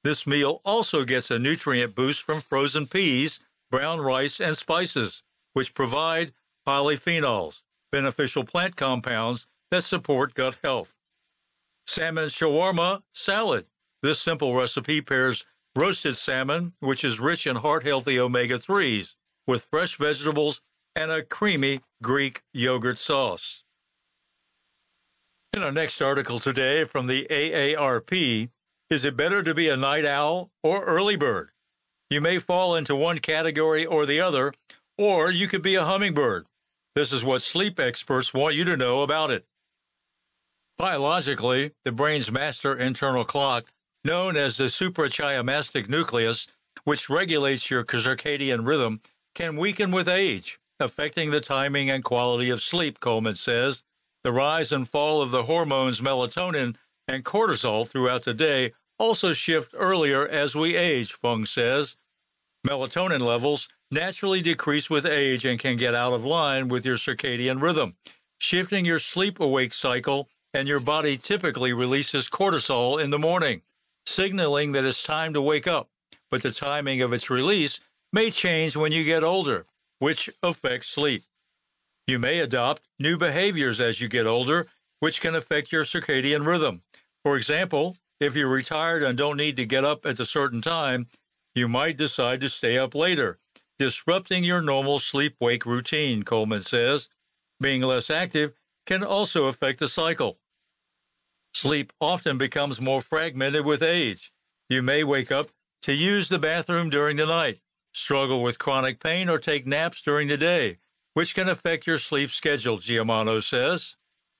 This meal also gets a nutrient boost from frozen peas, brown rice, and spices, which provide polyphenols, beneficial plant compounds that support gut health. Salmon shawarma salad. This simple recipe pairs roasted salmon, which is rich in heart-healthy omega-3s, with fresh vegetables and a creamy Greek yogurt sauce. In our next article today from the AARP, is it better to be a night owl or early bird? You may fall into one category or the other, or you could be a hummingbird. This is what sleep experts want you to know about it. Biologically, the brain's master internal clock, known as the suprachiasmatic nucleus, which regulates your circadian rhythm, can weaken with age, affecting the timing and quality of sleep, Coleman says. The rise and fall of the hormones melatonin and cortisol throughout the day also shift earlier as we age, Fung says. Melatonin levels naturally decrease with age and can get out of line with your circadian rhythm, shifting your sleep-awake cycle, and your body typically releases cortisol in the morning, signaling that it's time to wake up, but the timing of its release may change when you get older, which affects sleep. You may adopt new behaviors as you get older, which can affect your circadian rhythm. For example, if you're retired and don't need to get up at a certain time, you might decide to stay up later, disrupting your normal sleep-wake routine, Coleman says. Being less active can also affect the cycle. Sleep often becomes more fragmented with age. You may wake up to use the bathroom during the night, struggle with chronic pain, or take naps during the day, which can affect your sleep schedule, Giammano says.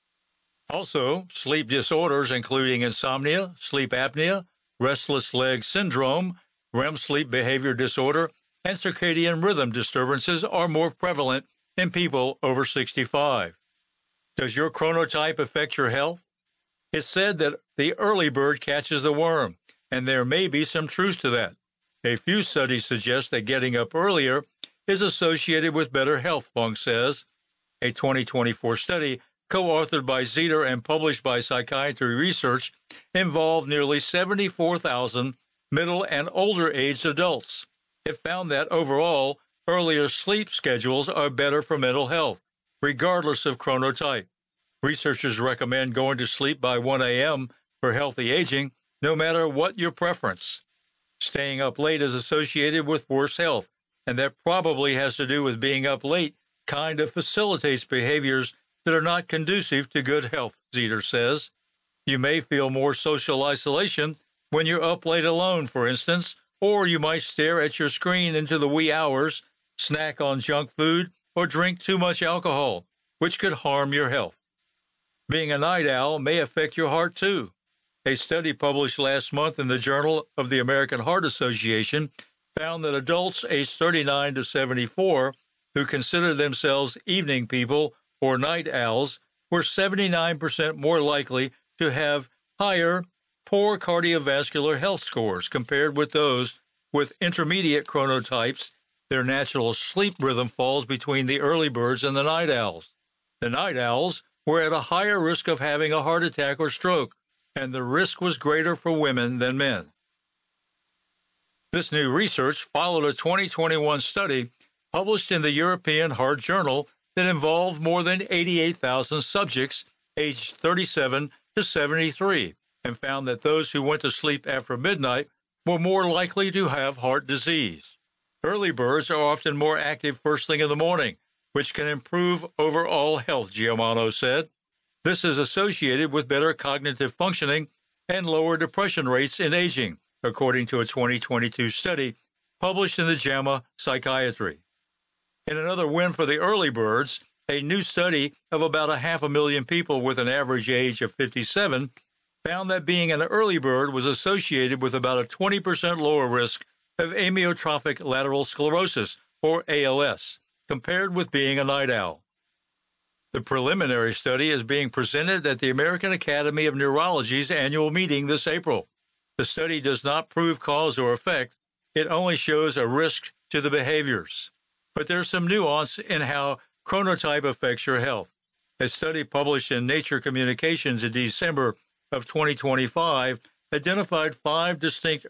Also, sleep disorders including insomnia, sleep apnea, restless leg syndrome, REM sleep behavior disorder, and circadian rhythm disturbances are more prevalent in people over 65. Does your chronotype affect your health? It's said that the early bird catches the worm, and there may be some truth to that. A few studies suggest that getting up earlier is associated with better health, Fung says. A 2024 study, co-authored by Zeter and published by Psychiatry Research, involved nearly 74,000 middle and older-aged adults. It found that overall, earlier sleep schedules are better for mental health, regardless of chronotype. Researchers recommend going to sleep by 1 a.m. for healthy aging, no matter what your preference. Staying up late is associated with worse health, and that probably has to do with being up late kind of facilitates behaviors that are not conducive to good health, Zeter says. You may feel more social isolation when you're up late alone, for instance, or you might stare at your screen into the wee hours, snack on junk food, or drink too much alcohol, which could harm your health. Being a night owl may affect your heart, too. A study published last month in the Journal of the American Heart Association found that adults aged 39 to 74 who consider themselves evening people or night owls were 79% more likely to have higher poor cardiovascular health scores compared with those with intermediate chronotypes. Their natural sleep rhythm falls between the early birds and the night owls. The night owls were at a higher risk of having a heart attack or stroke, and the risk was greater for women than men. This new research followed a 2021 study published in the European Heart Journal that involved more than 88,000 subjects aged 37 to 73 and found that those who went to sleep after midnight were more likely to have heart disease. Early birds are often more active first thing in the morning, which can improve overall health, Giammano said. This is associated with better cognitive functioning and lower depression rates in aging, according to a 2022 study published in the JAMA Psychiatry. In another win for the early birds, a new study of about 500,000 people with an average age of 57 found that being an early bird was associated with about a 20% lower risk of amyotrophic lateral sclerosis, or ALS, compared with being a night owl. The preliminary study is being presented at the American Academy of Neurology's annual meeting this April. The study does not prove cause or effect. It only shows a risk to the behaviors. But there's some nuance in how chronotype affects your health. A study published in Nature Communications in December of 2025 identified 5 distinct